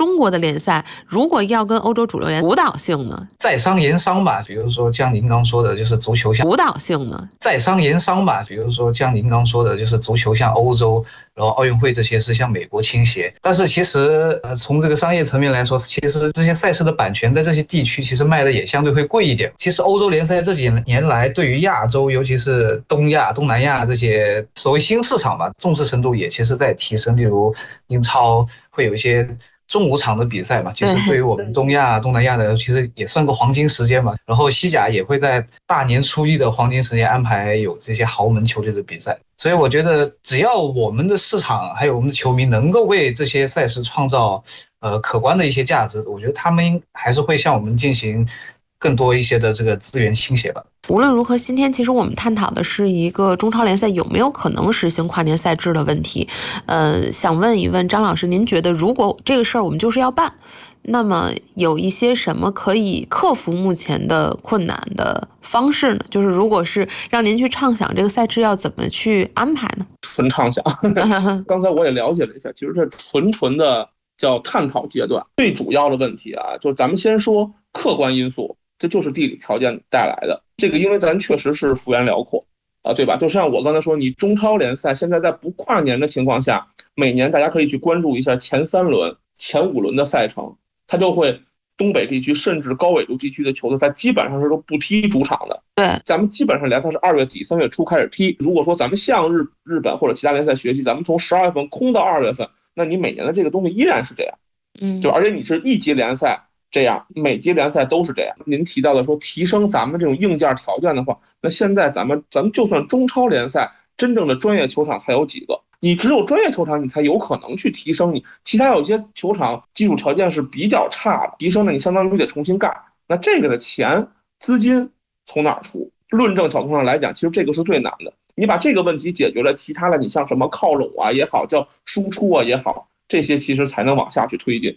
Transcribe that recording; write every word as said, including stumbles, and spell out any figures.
中国的联赛如果要跟欧洲主流联赛主导性呢？ 在商言商吧，比如说像您刚说的，就是足球像主导性呢？ 在商言商吧，比如说像您刚说的，就是足球像欧洲，然后奥运会这些是向美国倾斜。但是其实呃，从这个商业层面来说，其实这些赛事的版权在这些地区其实卖的也相对会贵一点。其实欧洲联赛这几年来对于亚洲，尤其是东亚、东南亚这些所谓新市场吧，重视程度也其实在提升。例如英超会有一些中午场的比赛嘛，其实对于我们东亚、东南亚的，其实也算个黄金时间嘛。然后西甲也会在大年初一的黄金时间安排有这些豪门球队的比赛。所以我觉得，只要我们的市场还有我们的球迷能够为这些赛事创造呃可观的一些价值，我觉得他们还是会向我们进行更多一些的这个资源倾斜吧。 无论如何，今天其实我们探讨的是一个中超联赛有没有可能实行跨年赛制的问题。呃，想问一问张老师，您觉得如果这个事儿我们就是要办，那么有一些什么可以克服目前的困难的方式呢？就是如果是让您去畅想这个赛制要怎么去安排呢？ 纯畅想。刚才我也了解了一下，其实这纯纯的叫探讨阶段。最主要的问题啊，就咱们先说客观因素，这就是地理条件带来的。这个因为咱确实是幅员辽阔啊，对吧？就像我刚才说，你中超联赛现在在不跨年的情况下，每年大家可以去关注一下前三轮、前五轮的赛程，它就会东北地区甚至高纬度地区的球队，它基本上是都不踢主场的。 对， 咱们基本上联赛是二月底三月初开始踢。如果说咱们向日日本或者其他联赛学习，咱们从十二月份空到二月份，那你每年的这个东西依然是这样。 嗯， 就而且你是一级联赛这样，每级联赛都是这样。您提到的说提升咱们这种硬件条件的话，那现在咱们咱们就算中超联赛，真正的专业球场才有几个？你只有专业球场，你才有可能去提升你。其他有些球场基础条件是比较差的，提升了你相当于得重新干。那这个的钱资金从哪儿出？论证角度上来讲，其实这个是最难的。你把这个问题解决了，其他的你像什么靠拢啊也好，叫输出啊也好，这些其实才能往下去推进。